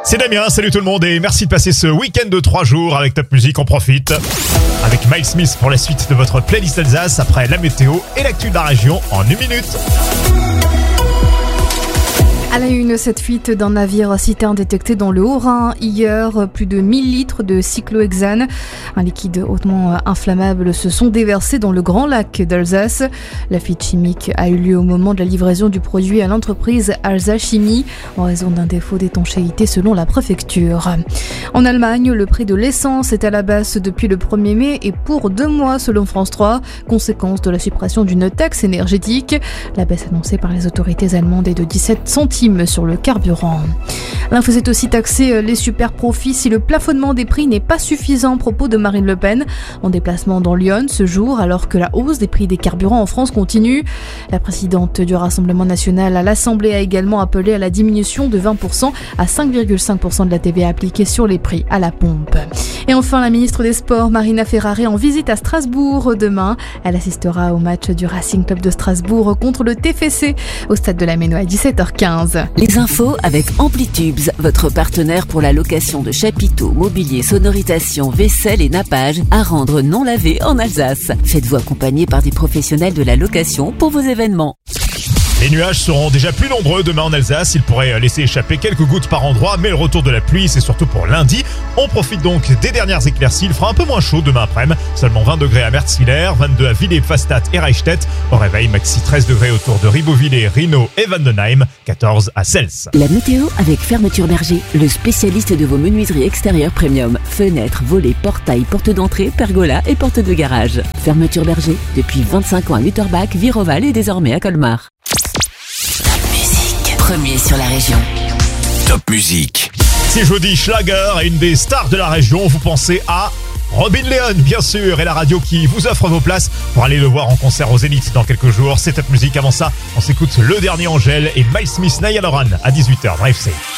C'est Damien, salut tout le monde et merci de passer ce week-end de 3 jours avec Top Music, on profite. Avec Miles Smith pour la suite de votre playlist Alsace après la météo et l'actu de la région en 1 minute. À la une, cette fuite d'un navire citerne détecté dans le Haut-Rhin. Hier, plus de 1000 litres de cyclohexane, un liquide hautement inflammable, se sont déversés dans le Grand Lac d'Alsace. La fuite chimique a eu lieu au moment de la livraison du produit à l'entreprise Alsace Chimie, en raison d'un défaut d'étanchéité selon la préfecture. En Allemagne, le prix de l'essence est à la baisse depuis le 1er mai et pour 2 mois selon France 3, conséquence de la suppression d'une taxe énergétique. La baisse annoncée par les autorités allemandes est de 17 centimes sur le carburant. L'info faisait aussi taxer les super profits si le plafonnement des prix n'est pas suffisant, propos de Marine Le Pen en déplacement dans Lyon ce jour, alors que la hausse des prix des carburants en France continue. La présidente du Rassemblement national à l'Assemblée a également appelé à la diminution de 20% à 5,5% de la TVA appliquée sur les prix à la pompe. Et enfin, la ministre des Sports, Marina Ferrari, en visite à Strasbourg demain. Elle assistera au match du Racing Club de Strasbourg contre le TFC au stade de la Méno à 17h15. Les infos avec Amplitubes, votre partenaire pour la location de chapiteaux, mobilier, sonorisation, vaisselle et nappage à rendre non lavé en Alsace. Faites-vous accompagner par des professionnels de la location pour vos événements. Les nuages seront déjà plus nombreux demain en Alsace. Ils pourraient laisser échapper quelques gouttes par endroit, mais le retour de la pluie, c'est surtout pour lundi. On profite donc des dernières éclaircies. Il fera un peu moins chaud demain après-midi. Seulement 20 degrés à Merzwiller, 22 à Villers, Pfastatt et Reichstätt. Au réveil, maxi 13 degrés autour de Ribeauvillé, Rhino et Vandenheim, 14 à Sels. La météo avec Fermeture Berger, le spécialiste de vos menuiseries extérieures premium. Fenêtres, volets, portails, portes d'entrée, pergolas et portes de garage. Fermeture Berger, depuis 25 ans à Lutterbach, Viroval et désormais à Colmar. Premier sur la région. Top Music. Si je vous dis Schlager et une des stars de la région, vous pensez à Robin Leon, bien sûr, et la radio qui vous offre vos places pour aller le voir en concert aux Zénith dans quelques jours. C'est Top Music. Avant ça, on s'écoute le dernier Angèle et Miles Smith, Niall Horan à 18h. Bref, c'est